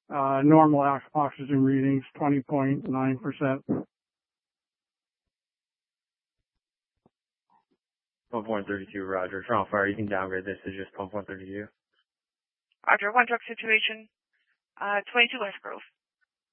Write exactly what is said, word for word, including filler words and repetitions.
Uh, normal ox oxygen readings, twenty point nine percent. Pump one thirty-two, roger. Toronto Fire, you can downgrade this to just pump one thirty-two. Roger, one truck situation, uh, twenty-two West Grove.